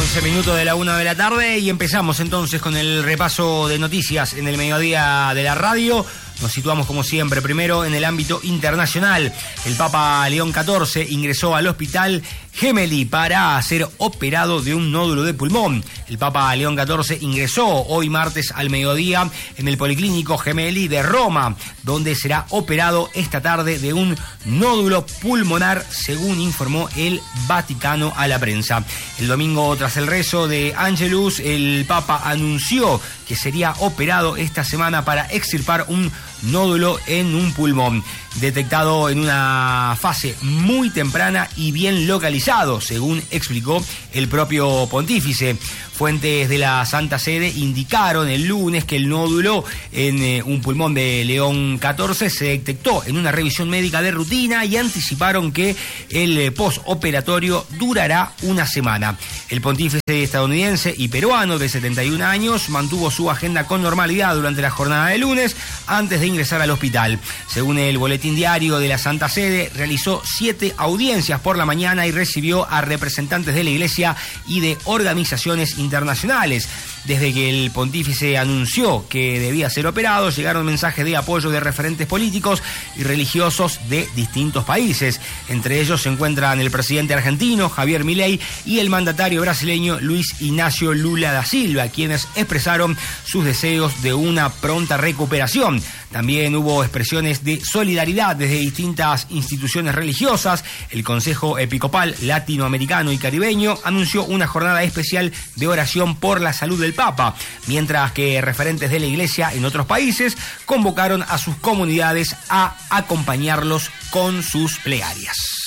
11 minutos de la 1 de la tarde y empezamos entonces con el repaso de noticias en el mediodía de la radio. Nos situamos como siempre primero en el ámbito internacional. El Papa León XIV ingresó al hospital Gemelli para ser operado de un nódulo de pulmón. El Papa León XIV ingresó hoy martes al mediodía en el Policlínico Gemelli de Roma, donde será operado esta tarde de un nódulo pulmonar, según informó el Vaticano a la prensa. El domingo, tras el rezo de Angelus, el Papa anunció que sería operado esta semana para extirpar un nódulo en un pulmón, detectado en una fase muy temprana y bien localizado, según explicó el propio pontífice. Fuentes de la Santa Sede indicaron el lunes que el nódulo en un pulmón de León XIV se detectó en una revisión médica de rutina y anticiparon que el postoperatorio durará una semana. El pontífice estadounidense y peruano de 71 años mantuvo su agenda con normalidad durante la jornada de lunes antes de ingresar al hospital. Según el boletín diario de la Santa Sede, realizó 7 audiencias por la mañana y recibió a representantes de la Iglesia y de organizaciones internacionales. Desde que el pontífice anunció que debía ser operado, llegaron mensajes de apoyo de referentes políticos y religiosos de distintos países. Entre ellos se encuentran el presidente argentino, Javier Milei, y el mandatario brasileño, Luis Ignacio Lula da Silva, quienes expresaron sus deseos de una pronta recuperación. También hubo expresiones de solidaridad desde distintas instituciones religiosas. El Consejo Episcopal Latinoamericano y Caribeño anunció una jornada especial de oración por la salud del Papa, mientras que referentes de la Iglesia en otros países convocaron a sus comunidades a acompañarlos con sus plegarias.